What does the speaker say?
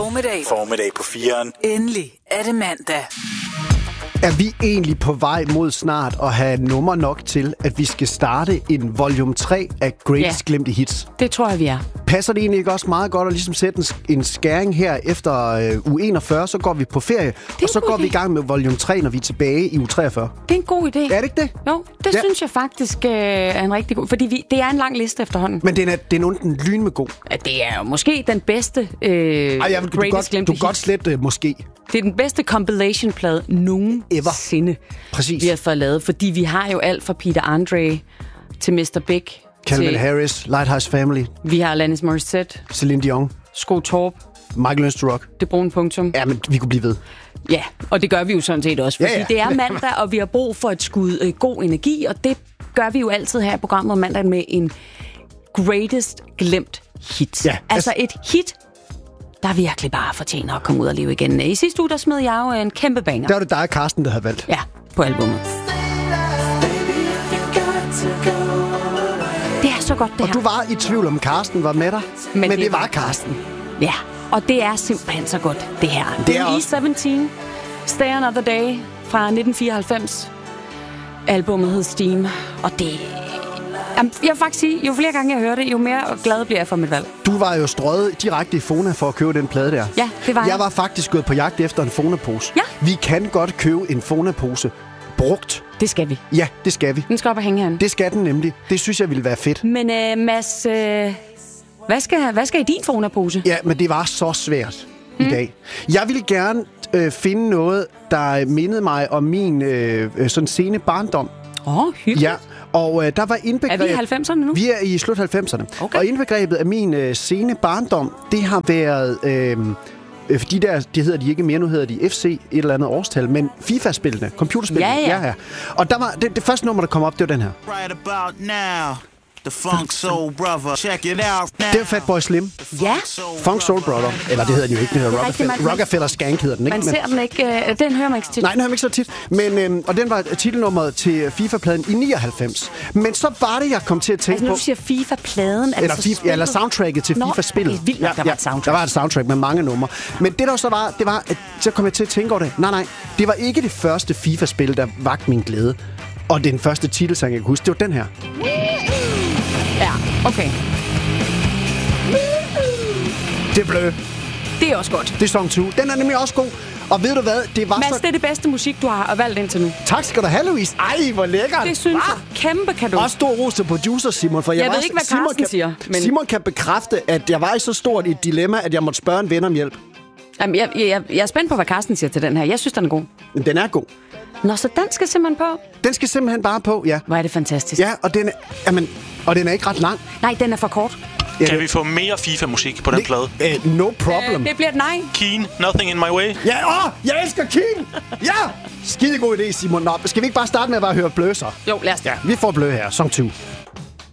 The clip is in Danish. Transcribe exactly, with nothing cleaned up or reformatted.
Formiddag. Formiddag på firen. Endelig er det mandag. Er vi egentlig på vej mod snart at have nummer nok til, at vi skal starte en volume tre af Greatest Ja. Glemte Hits? Det tror jeg, vi er. Passer det egentlig ikke også meget godt at ligesom sætte en, en skæring her efter øh, uge enogfyrre, så går vi på ferie, og så går idé. vi i gang med volume tre, når vi er tilbage i uge treogfyrre? Det er en god idé. Er det ikke det? Jo, det ja. synes jeg faktisk øh, er en rigtig god... Fordi vi, det er en lang liste efterhånden. Men den er, den er den lyn med god. Ja, det er jo måske den bedste øh, Ej, jeg, du, Greatest godt, Glemte du kan godt slet øh, måske. Det er den bedste compilation-plade nogensinde, Præcis. vi har fået lavet. Fordi vi har jo alt fra Peter Andre til mister Big. Calvin til, Harris, Lighthouse Family. Vi har Alanis Morissette. Celine Dion. Sko Torp. Michael Learns to Rock. Det brune punktum. Ja, men vi kunne blive ved. Ja, og det gør vi jo sådan set også. Fordi ja, ja. det er mandag, og vi har brug for et skud øh, god energi. Og det gør vi jo altid her i programmet om mandag med en Greatest Glemt Hit. Ja, altså et hit, der virkelig bare fortjener at komme ud og leve igen. I sidste uge, der smed jeg jo en kæmpe banger. Der var det dig og Karsten, der havde valgt. Ja, på albumet. Det er så godt, det og her. du var i tvivl om Karsten var med dig, men, men det, det var Karsten. Ja, og det er simpelthen så godt, det her. Det det er er også... E sytten, Stay Another Day fra nitten fireoghalvfems. Albumet hed Steam, og det... Jeg vil faktisk sige, jo flere gange jeg hører det, jo mere glad bliver jeg for mit valg. Du var jo strøget direkte i Fona for at købe den plade der. Ja, det var jeg. Jeg var faktisk gået på jagt efter en Fona-pose. Ja. Vi kan godt købe en Fona-pose brugt. Det skal vi. Ja, det skal vi. Den skal op og hænge herinde. Det skal den nemlig. Det synes jeg ville være fedt. Men uh, Mads, uh, hvad, skal, hvad skal i din Fona-pose? Ja, men det var så svært mm. i dag. Jeg ville gerne øh, finde noget, der mindede mig om min øh, sådan sene barndom. Åh, oh, hyggeligt. Ja, og øh, der var indbegrebet... Er vi i halvfemserne nu? Vi er i slut halvfemserne. Okay. Og indbegrebet af min øh, sene barndom, det har været... Øh, de der, det hedder de ikke mere, nu hedder de F C, et eller andet årstal, men FIFA-spillene, computerspillene. Ja, ja. ja, ja. Og der var, det, det første nummer, der kom op, det var den her. Right about now. The Funk Soul Brother. Check it out now. Det var Fatboy Slim. Ja. Funk Soul Brother. Eller det hedder den jo ikke. Det hedder rigtigt, Rockefeller, Rockefeller Skank hedder den, ikke? Man ser den ikke. Øh, den hører man ikke så tit. Nej, den hører man ikke så tit. Men, øhm, og den var titelnummeret til FIFA-pladen i nioghalvfems. Men så var det, jeg kom til at tænke altså, når på... du siger FIFA-pladen, Eller, FIFA, ja, eller soundtracket til Nå, FIFA-spillet. det er vildt nok, der var et soundtrack. Der var et soundtrack med mange numre. Men det der så var, det var, at så kom jeg til at tænke over det. Nej, nej, det var ikke det første FIFA-spil, der vagte min glæde. Og den første titelsang, jeg kan huske, det var den her. Ja, okay. Det er blø. Det er også godt. Det er song to. Den er nemlig også god. Og ved du hvad, det var Mads, så... det er det bedste musik, du har valgt indtil nu. Tak skal du have, Louise. Ej, hvor lækkert. Det synes jeg. Kæmpe kado. Også stor ros til producer Simon, for jeg, Jeg var, ved ikke, hvad Simon Carsten kan, siger, men- Simon kan bekræfte, at jeg var i så stort et dilemma, at jeg måtte spørge en ven om hjælp. Jamen, jeg, jeg, jeg er spændt på, hvad Carsten siger til den her. Jeg synes, den er god. Men den er god. Nå, så den skal simpelthen på. Den skal simpelthen bare på, ja. Hvor er det fantastisk. Ja, og den er, jamen, og den er ikke ret lang. Nej, den er for kort. Ja, Kan vi få mere FIFA-musik på den det, plade? Uh, no problem. Øh, det bliver et nej. Keen, Nothing in My Way. Ja, åh, jeg elsker King! Ja! Skide god idé, Simon. Nå, skal vi ikke bare starte med at bare høre blø så? Jo, lad os. Ja, vi får blø her. Song to.